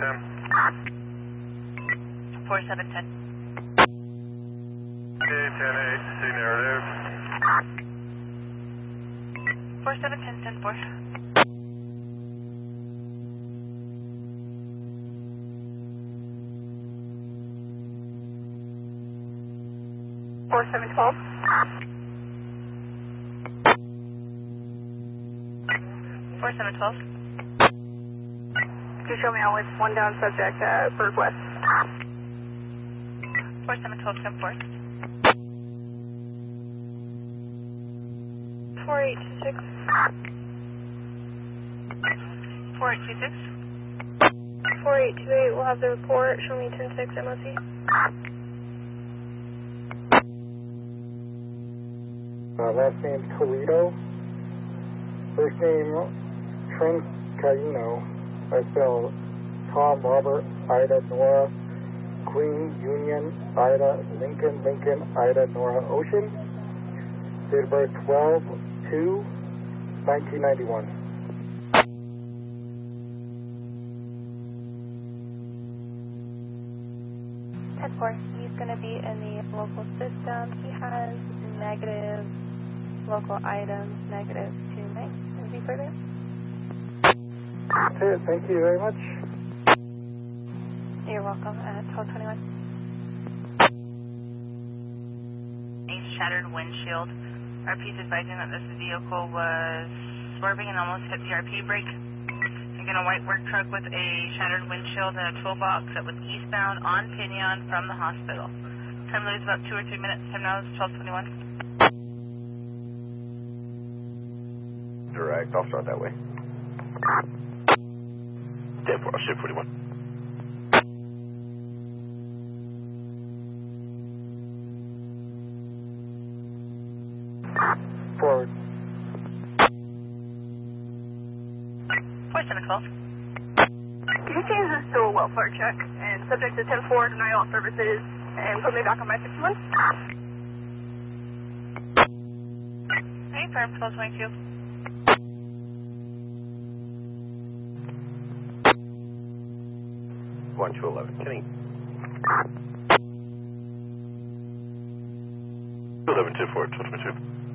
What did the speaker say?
4710. 10-8, see narrative. 4710, 10-4. Four 712. 4712. Could you show me on with one down subject at Berg West? 4712, 10-4. 4826. 4826. 4828 will have the report. Show me 10-6 MOC. Last name Toledo. First name Transcaino. I spell Tom, Robert, Ida, Nora, Queen, Union, Ida, Lincoln, Ida, Nora, Ocean. Date of birth 12/2/1991. 10-4, he's going to be in the local system. He has negative local items, negative 2 nights. Is he further? That's it. Thank you very much. You're welcome. 1221. Shattered windshield. RP is advising that this vehicle was swerving and almost hit the RP brake. Again, a white work truck with a shattered windshield and a toolbox that was eastbound on Pinion from the hospital. Time lose about 2 or 3 minutes. Time now is 1221. Direct, I'll start that way. 10-4, I'll shoot 41. Forward. 4712. Could you change this to a welfare check and subject to 10-4 deny all services and put me back on my 61? Hey, firm 1222. One to 11, Kenny. 1124, 1222.